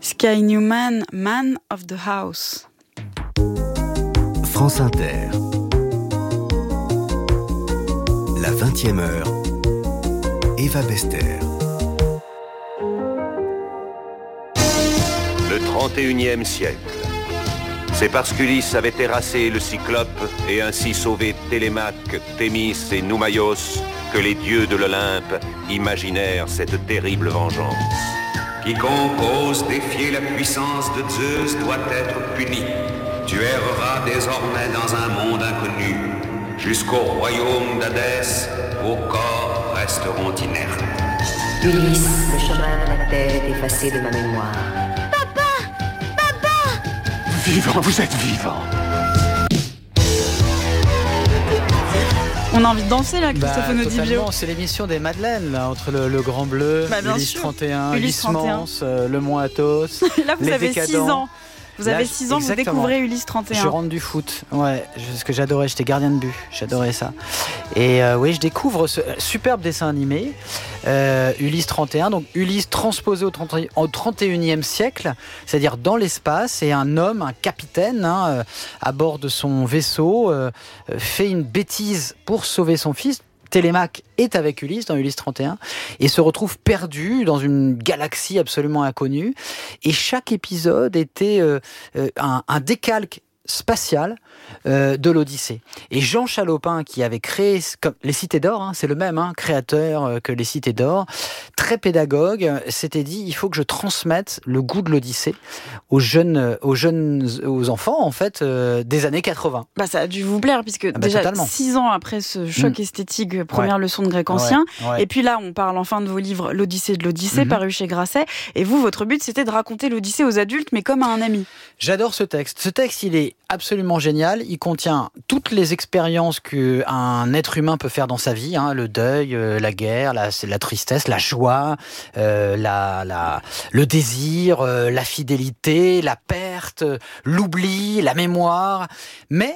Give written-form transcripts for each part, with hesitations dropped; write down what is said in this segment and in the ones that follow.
Sky Newman, Man of the House. France Inter. La 20e heure. Eva Bester. Le 31e siècle. C'est parce qu'Ulysse avait terrassé le Cyclope et ainsi sauvé Télémaque, Thémis et Noumaïos que les dieux de l'Olympe imaginèrent cette terrible vengeance. Quiconque ose défier la puissance de Zeus doit être puni. Tu erreras désormais dans un monde inconnu. Jusqu'au royaume d'Hadès, vos corps resteront inertes. Ulysse, le chemin de la terre est effacé de ma mémoire. Vivant, vous êtes vivant. On a envie de danser là, Christophe Onodibio. C'est l'émission des Madeleines là, entre le Grand Bleu, Ulysse 31, Ulysse Mance, le Mont Athos. Là vous avez 6 ans. Vous avez 6 ans, vous découvrez Ulysse 31. Je rentre du foot, ouais, ce que j'adorais, j'étais gardien de but, j'adorais ça. Et oui, je découvre ce superbe dessin animé, Ulysse 31, donc Ulysse transposé au 31e siècle, c'est-à-dire dans l'espace, et un homme, un capitaine, à bord de son vaisseau, fait une bêtise pour sauver son fils. Télémaque est avec Ulysse dans Ulysse 31 et se retrouve perdu dans une galaxie absolument inconnue. Et chaque épisode était un décalque spatial de l'Odyssée. Et Jean Chalopin, qui avait créé les Cités d'Or, c'est le même créateur que les Cités d'Or, très pédagogue, s'était dit il faut que je transmette le goût de l'Odyssée aux enfants en fait des années 80. Ça a dû vous plaire puisque déjà totalement. 6 ans après ce choc esthétique, première leçon de grec ancien, et puis là on parle enfin de vos livres l'Odyssée de l'Odyssée paru chez Grasset, et vous votre but c'était de raconter l'Odyssée aux adultes mais comme à un ami. J'adore ce texte. Ce texte il est absolument génial. Il contient toutes les expériences qu'un être humain peut faire dans sa vie, le deuil, la guerre, la tristesse, la joie, le désir, la fidélité, la perte, l'oubli, la mémoire. Mais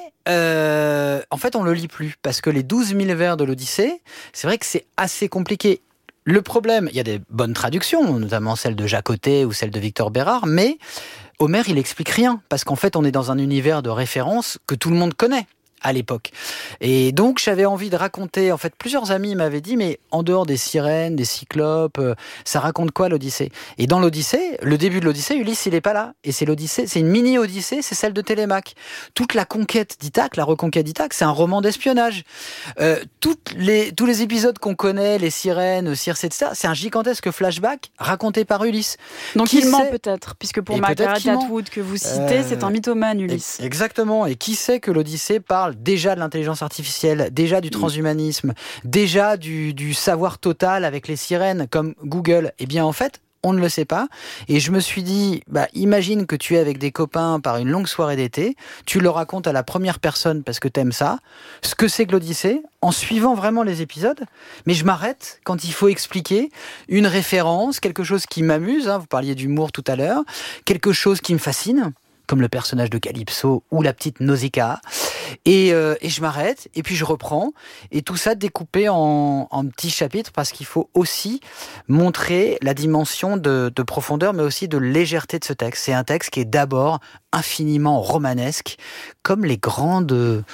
en fait, on le lit plus parce que les 12 000 vers de l'Odyssée, c'est vrai que c'est assez compliqué. Le problème, il y a des bonnes traductions, notamment celle de Jacotet ou celle de Victor Bérard, mais Homère, il explique rien, parce qu'en fait, on est dans un univers de référence que tout le monde connaît à l'époque. Et donc, j'avais envie de raconter, en fait, plusieurs amis m'avaient dit, mais en dehors des sirènes, des cyclopes, ça raconte quoi l'Odyssée ? Et dans l'Odyssée, le début de l'Odyssée, Ulysse, il est pas là. Et c'est l'Odyssée, c'est une mini-Odyssée, c'est celle de Télémaque. Toute la conquête d'Ithaque, la reconquête d'Ithaque, c'est un roman d'espionnage. Tous les épisodes qu'on connaît, les sirènes, Circé, etc., c'est un gigantesque flashback raconté par Ulysse. Donc il ment peut-être, puisque pour Margaret Atwood que vous citez, c'est un mythomane, Ulysse. Exactement. Et qui sait que l'Odyssée parle déjà de l'intelligence artificielle, déjà du transhumanisme, déjà du savoir total avec les sirènes comme Google. Eh bien, en fait, on ne le sait pas. Et je me suis dit, imagine que tu es avec des copains par une longue soirée d'été, tu le racontes à la première personne parce que t'aimes ça, ce que c'est que l'Odyssée, en suivant vraiment les épisodes. Mais je m'arrête quand il faut expliquer une référence, quelque chose qui m'amuse, vous parliez d'humour tout à l'heure, quelque chose qui me fascine, comme le personnage de Calypso ou la petite Nausicaa. Et je m'arrête, et puis je reprends, et tout ça découpé en petits chapitres, parce qu'il faut aussi montrer la dimension de profondeur, mais aussi de légèreté de ce texte. C'est un texte qui est d'abord infiniment romanesque, comme les grands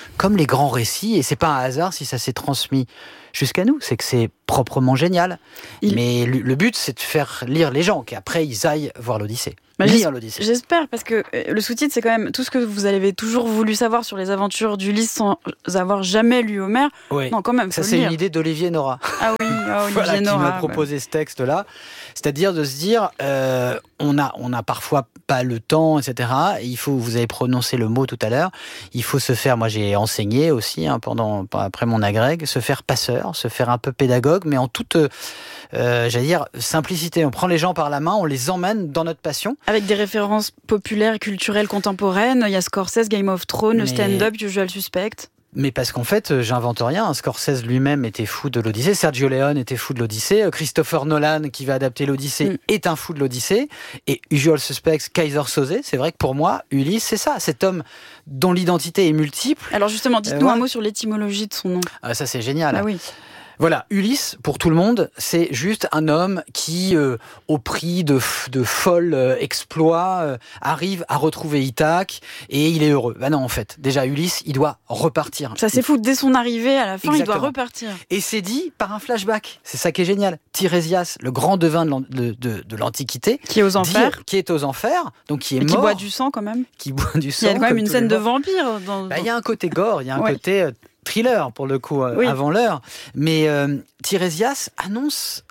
récits, et c'est pas un hasard si ça s'est transmis jusqu'à nous, c'est que c'est proprement génial. Mais le but, c'est de faire lire les gens, qu'après ils aillent voir l'Odyssée. Lire l'Odyssée. J'espère, parce que le sous-titre, c'est quand même tout ce que vous avez toujours voulu savoir sur les aventures d'Ulysse sans avoir jamais lu Homère. Oui. Non, quand même, ça, c'est une idée d'Olivier Nora. Ah oui, Olivier Nora. Qui m'a proposé ce texte-là. C'est-à-dire de se dire, on a parfois pas le temps, etc. Et vous avez prononcé le mot tout à l'heure, il faut se faire, moi j'ai enseigné aussi, après mon agrég, se faire passeur, se faire un peu pédagogue, mais en toute, simplicité. On prend les gens par la main, on les emmène dans notre passion. Avec des références populaires, culturelles, contemporaines, il y a Scorsese, Game of Thrones, stand-up, Usual Suspect. Mais parce qu'en fait, j'invente rien. Scorsese lui-même était fou de l'Odyssée. Sergio Leone était fou de l'Odyssée. Christopher Nolan, qui va adapter l'Odyssée, est un fou de l'Odyssée. Et Usual Suspects, Kaiser Soze, c'est vrai que pour moi, Ulysse, c'est ça. Cet homme dont l'identité est multiple. Alors justement, dites-nous un mot sur l'étymologie de son nom. Ah, ça, c'est génial. Ah oui. Voilà, Ulysse, pour tout le monde, c'est juste un homme qui, au prix de folles exploits, arrive à retrouver Ithaque et il est heureux. Bah non, en fait, déjà Ulysse, il doit repartir. Ça c'est fou, dès son arrivée, à la fin, Exactement. il doit repartir. Et c'est dit par un flashback. C'est ça qui est génial. Tirésias, le grand devin de l'Antiquité, Qui est aux enfers. qui est aux enfers, donc qui est Et mort. qui boit du sang quand même. Qui boit du sang. Il y a quand même comme une tous scène les de morts. vampire. Il y a un côté gore, il y a un côté thriller pour le coup, Oui. avant l'heure. Mais Tirésias annonce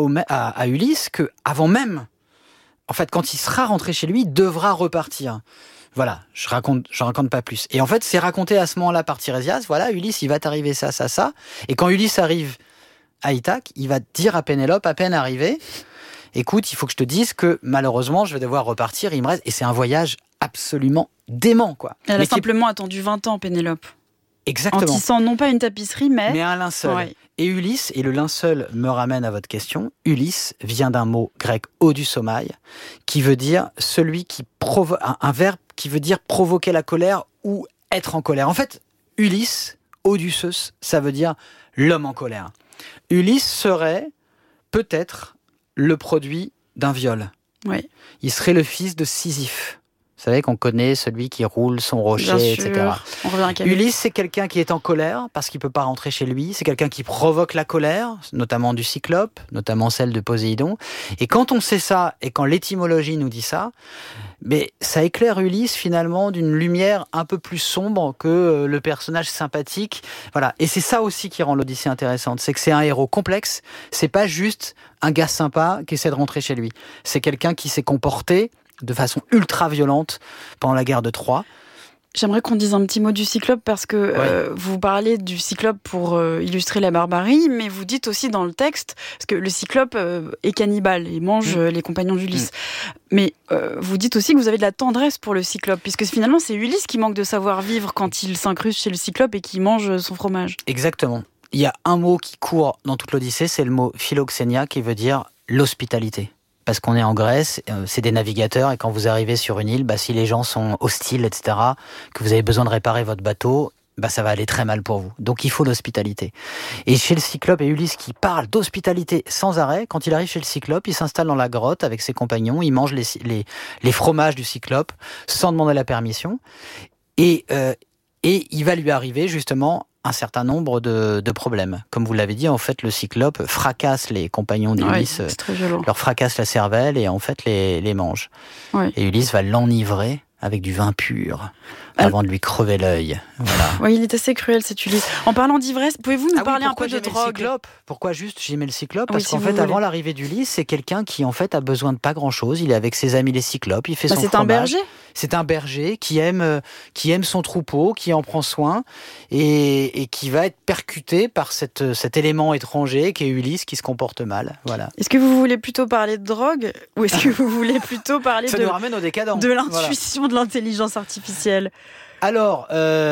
à Ulysse que avant même, en fait, quand il sera rentré chez lui, il devra repartir. Voilà, je raconte pas plus. Et en fait, c'est raconté à ce moment-là par Tirésias. Voilà, Ulysse, il va t'arriver ça, ça, ça. Et quand Ulysse arrive à Ithaque, il va dire à Pénélope, à peine arrivé, écoute, il faut que je te dise que malheureusement, je vais devoir repartir. Il me reste, et c'est un voyage absolument dément, quoi. Elle a Mais simplement attendu 20 ans, Pénélope. Exactement. En tissant non pas une tapisserie, mais un linceul. Ouais. Et Ulysse, et le linceul me ramène à votre question, Ulysse vient d'un mot grec odusomaï, qui veut dire celui qui provoque, un verbe qui veut dire provoquer la colère ou être en colère. En fait, Ulysse, Odysseus, ça veut dire l'homme en colère. Ulysse serait peut-être le produit d'un viol. Oui. Il serait le fils de Sisyphe. Vous savez qu'on connaît celui qui roule son rocher, Bien etc. sûr. On revient à Camus. Ulysse, c'est quelqu'un qui est en colère parce qu'il ne peut pas rentrer chez lui. C'est quelqu'un qui provoque la colère, notamment du Cyclope, notamment celle de Poséidon. Et quand on sait ça, et quand l'étymologie nous dit ça, mais ça éclaire Ulysse finalement d'une lumière un peu plus sombre que le personnage sympathique. Voilà. Et c'est ça aussi qui rend l'Odyssée intéressante. C'est que c'est un héros complexe. C'est pas juste un gars sympa qui essaie de rentrer chez lui. C'est quelqu'un qui s'est comporté de façon ultra violente pendant la guerre de Troie. J'aimerais qu'on dise un petit mot du Cyclope parce que vous parlez du Cyclope pour illustrer la barbarie, mais vous dites aussi dans le texte, parce que le Cyclope est cannibale et mange les compagnons d'Ulysse. Mais vous dites aussi que vous avez de la tendresse pour le Cyclope, puisque finalement c'est Ulysse qui manque de savoir-vivre quand il s'incruste chez le Cyclope et qui mange son fromage. Exactement. Il y a un mot qui court dans toute l'Odyssée, c'est le mot philoxénia qui veut dire l'hospitalité. Parce qu'on est en Grèce, c'est des navigateurs, et quand vous arrivez sur une île, si les gens sont hostiles, etc., que vous avez besoin de réparer votre bateau, ça va aller très mal pour vous. Donc il faut l'hospitalité. Et chez le Cyclope, et Ulysse qui parle d'hospitalité sans arrêt, quand il arrive chez le Cyclope, il s'installe dans la grotte avec ses compagnons, il mange les fromages du Cyclope sans demander la permission, et il va lui arriver justement un certain nombre de problèmes. Comme vous l'avez dit, en fait, le Cyclope fracasse les compagnons d'Ulysse, leur fracasse la cervelle et en fait les mange. Ouais. Et Ulysse va l'enivrer avec du vin pur avant de lui crever l'œil. Voilà. Oui, il est assez cruel cet Ulysse. En parlant d'ivresse, pouvez-vous nous parler un peu de drogue ? Pourquoi juste j'aimais le Cyclope ? Parce qu'en fait, avant l'arrivée d'Ulysse, c'est quelqu'un qui en fait a besoin de pas grand-chose. Il est avec ses amis les Cyclopes, il fait son fromage. C'est un berger. C'est un berger qui aime son troupeau, qui en prend soin et qui va être percuté par cet élément étranger qui est Ulysse qui se comporte mal. Voilà. Est-ce que vous voulez plutôt parler de drogue ou est-ce que vous voulez plutôt parler ça nous ramène au décadent. De l'intuition de l'intelligence artificielle ? Alors,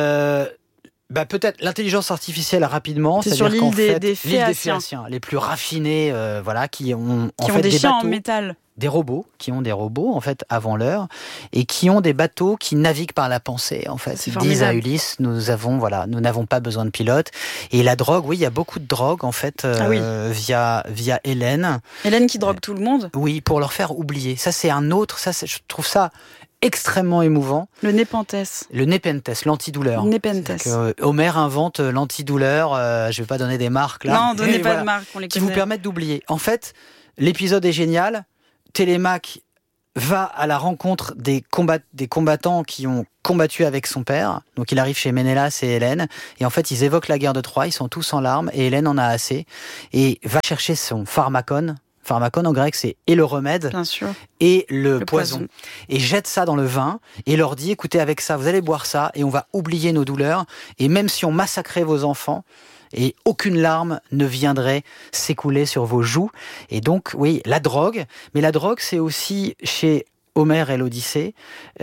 peut-être l'intelligence artificielle rapidement. C'est sur l'île des Phéaciens, les plus raffinés, qui ont des chiens en métal. Des robots, qui ont des robots, en fait, avant l'heure, et qui ont des bateaux qui naviguent par la pensée, en fait. Ils disent à Ulysse, nous n'avons pas besoin de pilote. Et la drogue, oui, il y a beaucoup de drogue, en fait, via Hélène. Hélène qui drogue tout le monde ? Oui, pour leur faire oublier. Ça, c'est un autre, je trouve ça extrêmement émouvant. Le Népenthes. Le Népenthes, l'antidouleur. Népenthes. Homère invente l'antidouleur, je vais pas donner des marques, là. Non, donnez pas de marques, on les connaît. Qui vous permettent d'oublier. En fait, l'épisode est génial. Télémaque va à la rencontre des combattants qui ont combattu avec son père. Donc il arrive chez Ménélas et Hélène. Et en fait, ils évoquent la guerre de Troie. Ils sont tous en larmes. Et Hélène en a assez. Et va chercher son pharmacone. Pharmacone en grec, c'est et le remède et le poison. Et jette ça dans le vin et leur dit, écoutez, avec ça, vous allez boire ça et on va oublier nos douleurs. Et même si on massacrait vos enfants, et aucune larme ne viendrait s'écouler sur vos joues. Et donc, oui, la drogue. Mais la drogue, c'est aussi chez Homère et l'Odyssée,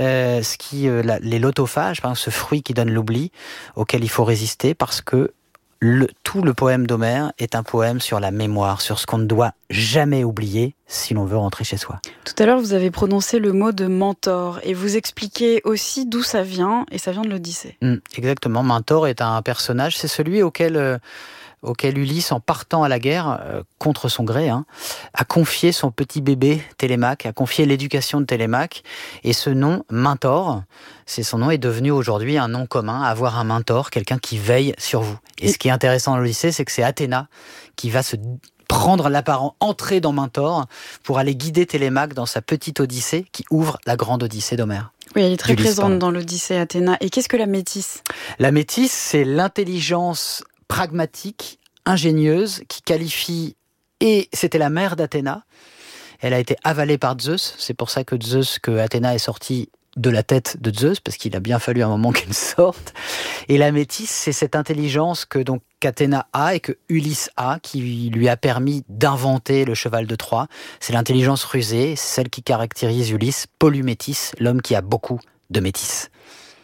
les lotophages, par exemple, ce fruit qui donne l'oubli, auquel il faut résister, parce que tout le poème d'Homère est un poème sur la mémoire, sur ce qu'on ne doit jamais oublier si l'on veut rentrer chez soi. Tout à l'heure, vous avez prononcé le mot de mentor et vous expliquez aussi d'où ça vient, et ça vient de l'Odyssée. Exactement, Mentor est un personnage, c'est celui auquel auquel Ulysse, en partant à la guerre, contre son gré, a confié son petit bébé Télémaque, a confié l'éducation de Télémaque. Et ce nom, Mentor, son nom est devenu aujourd'hui un nom commun, avoir un mentor, quelqu'un qui veille sur vous. Et ce qui est intéressant dans l'Odyssée, c'est que c'est Athéna qui va se prendre l'apparent, entrer dans Mentor pour aller guider Télémaque dans sa petite Odyssée qui ouvre la grande Odyssée d'Homère. Oui, elle est très présente dans l'Odyssée Athéna. Et qu'est-ce que la métisse ? La métisse, c'est l'intelligence pragmatique, ingénieuse, qui qualifie, et c'était la mère d'Athéna. Elle a été avalée par Zeus, c'est pour ça que Athéna est sortie de la tête de Zeus, parce qu'il a bien fallu un moment qu'elle sorte. Et la métisse, c'est cette intelligence que donc qu'Athéna a et que Ulysse a, qui lui a permis d'inventer le cheval de Troie. C'est l'intelligence rusée, celle qui caractérise Ulysse, Polymétis, l'homme qui a beaucoup de métis.